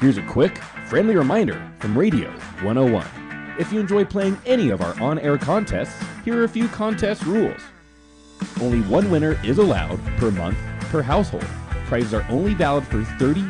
Here's a quick, friendly reminder from Radio 101. If you enjoy playing any of our on-air contests, here are a few contest rules. Only one winner is allowed per month per household. Prizes are only valid for 30